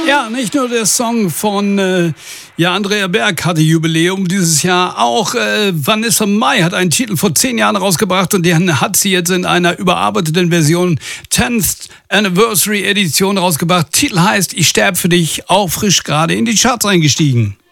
Ja, nicht nur der Song von Andrea Berg hatte Jubiläum dieses Jahr. Auch Vanessa Mai hat einen Titel vor 10 Jahren rausgebracht und den hat sie jetzt in einer überarbeiteten Version 10th Anniversary Edition rausgebracht. Titel heißt Ich sterb für dich, auch frisch gerade in die Charts eingestiegen.